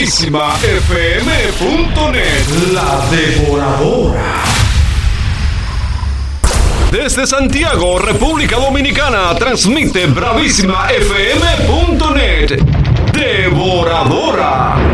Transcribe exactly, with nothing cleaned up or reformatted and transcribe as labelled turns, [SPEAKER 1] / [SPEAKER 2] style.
[SPEAKER 1] bravísima f m punto net. La Devoradora. Desde Santiago, República Dominicana, transmite bravísima f m punto net. Devoradora.